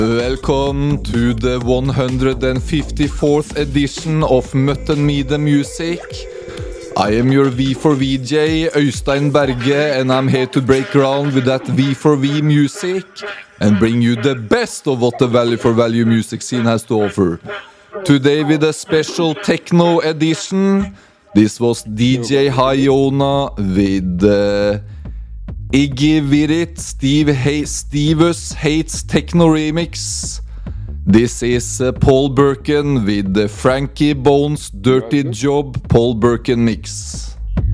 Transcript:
Welcome to the 154th edition of Mutton Me The Music. I am your V4VJ, Øystein Berge, and I'm here to break ground with that V4V music and bring you the best of what the Value for Value music scene has to offer. Today with a special techno edition. This was DJ Hyona with Iggy Virit, Stevus Hates Techno Remix. This is Paul Birkin with the Frankie Bones Dirty Job Paul Birkin mix.